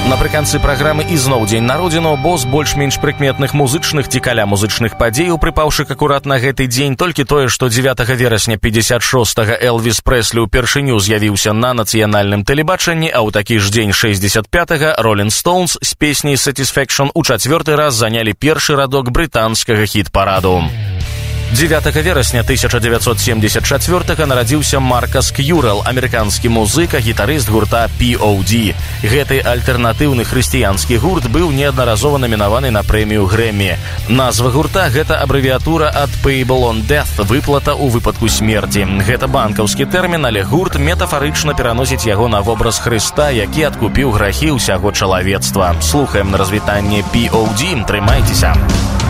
Напрыканцы праграмы ізноў дзень народзіну, бо з больш-менш прыкметных музычных ці каля музычных падзеяў, прыпаўшы акурат на гэты дзень, толькі тое, што 9 верасня 56-га Элвіс Прэслі ўпершыню з'явіўся на нацыянальным тэлебачанні, а ў такі ж дзень 65-га Rolling Stones з песняй Satisfaction у чацвёрты раз занялі першы радок брытанскага хіт-параду. 9 верасня 1974-га нарадзіўся Маркас К'юрэл, амерыканскі музыка, гітарыст гурта POD. Гэты альтэрнатыўны хрысціянскі гурт быў неаднаразова намінаваны на прэмію Грэмі. Назва гурта — гэта абрэвіатура ад Payable on Death, выплата ў выпадку смерці. Гэта банкаўскі тэрмін, але гурт метафарычна пераносіць яго на вобраз Хрыста, які адкупіў грахі ўсяго чалавецтва. Слухаем на развітанне POD, трымайцеся.